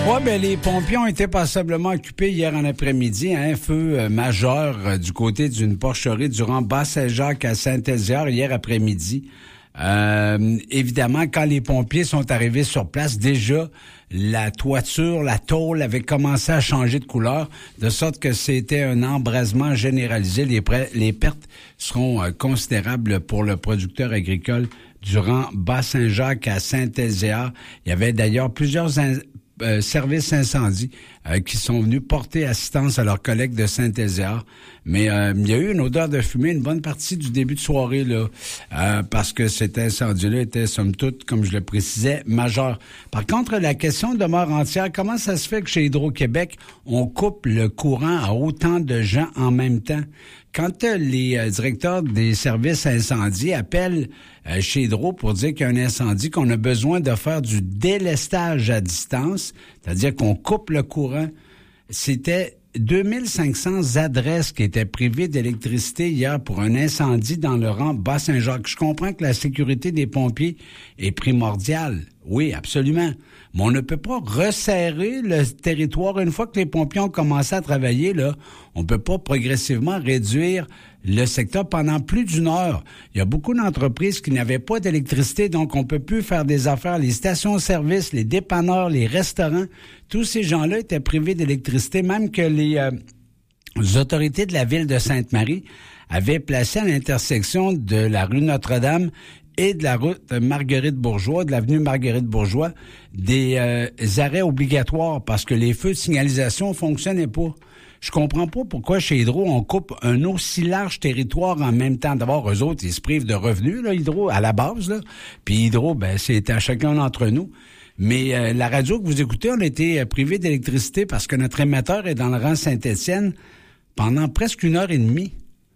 Oui, bien, les pompiers ont été passablement occupés hier en après-midi à un feu majeur du côté d'une porcherie durant Bas-Saint-Jacques à Saint-Héziard hier après-midi. Évidemment, quand les pompiers sont arrivés sur place, déjà, la toiture, la tôle avait commencé à changer de couleur, de sorte que c'était un embrasement généralisé. Les pertes seront considérables pour le producteur agricole durant Bas-Saint-Jacques à Saint-Héziard. Il y avait d'ailleurs plusieurs services incendie qui sont venus porter assistance à leurs collègues de Saint-Héziard. Mais il y a eu une odeur de fumée une bonne partie du début de soirée, là, parce que cet incendie-là était, somme toute, comme je le précisais, majeur. Par contre, la question demeure entière. Comment ça se fait que chez Hydro-Québec, on coupe le courant à autant de gens en même temps? Quand les directeurs des services incendie appellent chez Hydro pour dire qu'il y a un incendie, qu'on a besoin de faire du délestage à distance, c'est-à-dire qu'on coupe le courant, c'était 2500 adresses qui étaient privées d'électricité hier pour un incendie dans le rang Bas-Saint-Jacques. Je comprends que la sécurité des pompiers est primordiale. Oui, absolument. Mais on ne peut pas resserrer le territoire. Une fois que les pompiers ont commencé à travailler, là, on ne peut pas progressivement réduire le secteur pendant plus d'une heure. Il y a beaucoup d'entreprises qui n'avaient pas d'électricité, donc on ne peut plus faire des affaires. Les stations-service, les dépanneurs, les restaurants, tous ces gens-là étaient privés d'électricité, même que les autorités de la ville de Sainte-Marie avaient placé à l'intersection de la rue Notre-Dame et de la route Marguerite-Bourgeois, de l'avenue Marguerite-Bourgeois, des arrêts obligatoires parce que les feux de signalisation fonctionnaient pas. Je comprends pas pourquoi chez Hydro, on coupe un aussi large territoire en même temps. D'abord, eux autres, ils se privent de revenus, là, Hydro, à la base, là. Puis Hydro, ben, c'est à chacun d'entre nous. Mais la radio que vous écoutez, on a été privés d'électricité parce que notre émetteur est dans le rang Saint-Étienne pendant presque 1h30.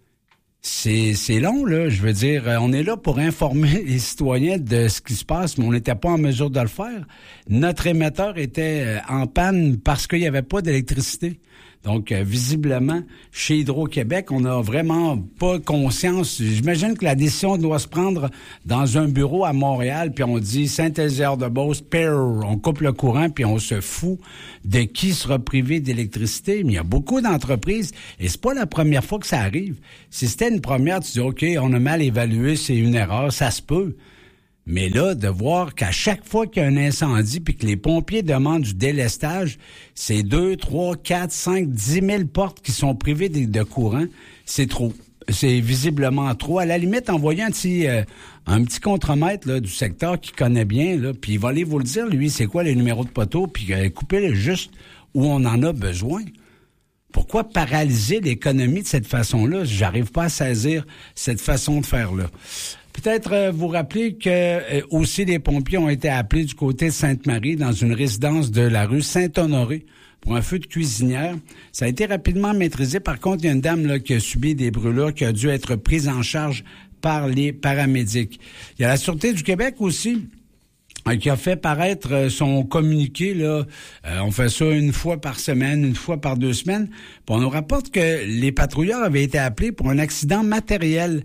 C'est long, là. Je veux dire, on est là pour informer les citoyens de ce qui se passe, mais on n'était pas en mesure de le faire. Notre émetteur était en panne parce qu'il n'y avait pas d'électricité. Donc, visiblement, chez Hydro-Québec, on n'a vraiment pas conscience. J'imagine que la décision doit se prendre dans un bureau à Montréal, puis on dit Saint-Héziard-de-Beauce, on coupe le courant, puis on se fout de qui sera privé d'électricité. Mais il y a beaucoup d'entreprises, et c'est pas la première fois que ça arrive. Si c'était une première, tu dis, OK, on a mal évalué, c'est une erreur, ça se peut. Mais là, de voir qu'à chaque fois qu'il y a un incendie puis que les pompiers demandent du délestage, c'est 2, 3, 4, 5, 10 000 portes qui sont privées de courant, c'est trop. C'est visiblement trop. À la limite, envoyer un petit contremaître là, du secteur qui connaît bien, là, puis il va aller vous le dire, lui, c'est quoi les numéros de poteau, puis couper juste où on en a besoin. Pourquoi paralyser l'économie de cette façon-là? J'arrive pas à saisir cette façon de faire-là. Peut-être vous rappeler que aussi les pompiers ont été appelés du côté de Sainte-Marie dans une résidence de la rue Saint-Honoré pour un feu de cuisinière. Ça a été rapidement maîtrisé. Par contre, il y a une dame là, qui a subi des brûlures qui a dû être prise en charge par les paramédics. Il y a la Sûreté du Québec aussi qui a fait paraître son communiqué, là. On fait ça une fois par semaine, une fois par 2 semaines. Puis on nous rapporte que les patrouilleurs avaient été appelés pour un accident matériel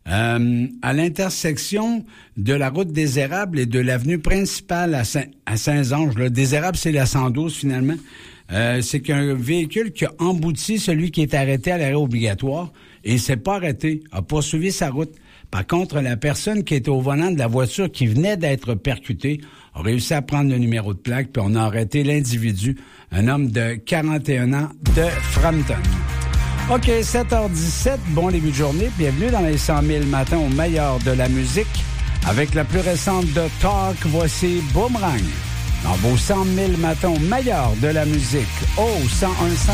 à l'intersection de la route des Érables et de l'avenue principale à Saint-Ange. Là. Des Érables, c'est la 112 finalement. C'est qu'un véhicule qui a embouti celui qui est arrêté à l'arrêt obligatoire et il s'est pas arrêté, a poursuivi sa route. Par contre, la personne qui était au volant de la voiture qui venait d'être percutée a réussi à prendre le numéro de plaque puis on a arrêté l'individu, un homme de 41 ans de Frampton. OK, 7h17, bon début de journée. Bienvenue dans les 100 000 matins au meilleur de la musique. Avec la plus récente de Talk, voici Boomerang. Dans vos 100 000 matins au meilleur de la musique. Oh, 101.5.